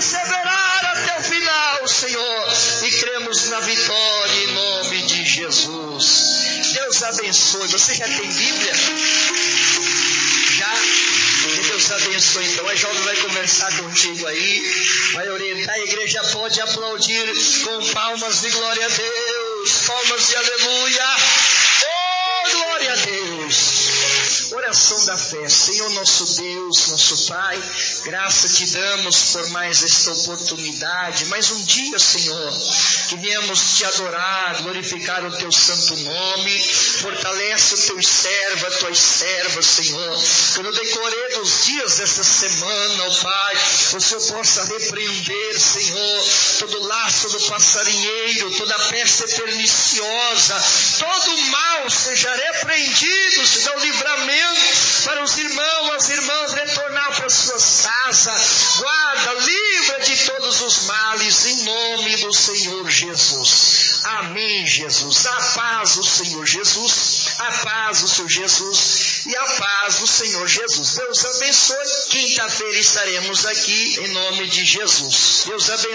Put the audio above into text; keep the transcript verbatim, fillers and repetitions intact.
perseverar até o final, Senhor, e cremos na vitória em nome de Jesus. Deus abençoe. Você já tem Bíblia? Já? Que Deus abençoe. Então a jovem vai conversar contigo aí, vai orientar. A igreja pode aplaudir com palmas de glória a Deus, palmas de aleluia. Oh, glória a Deus. Oração da fé. Senhor nosso Deus, nosso Pai, graça te damos por mais esta oportunidade, mais um dia, Senhor, que viemos te adorar, glorificar o teu santo nome. Fortalece o teu servo, as tuas servas, Senhor, que no decorrer dos dias dessa semana, ó Pai, o Senhor possa repreender, Senhor, todo laço do passarinheiro, toda peste perniciosa, todo mal seja repreendido, se dá o livramento para os irmãos, as irmãs retornar para suas casas. Guarda, livra de todos os males, em nome do Senhor Jesus. Amém, Jesus. A paz do Senhor Jesus, a paz do Senhor Jesus e a paz do Senhor Jesus. Deus abençoe. Quinta-feira estaremos aqui em nome de Jesus. Deus abençoe.